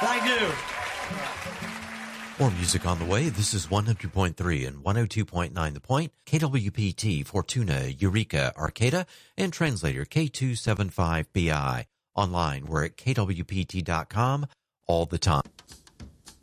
Thank you. More music on the way. This is 100.3 and 102.9 The Point, KWPT, Fortuna, Eureka, Arcata, and translator K275BI. Online, we're at kwpt.com all the time.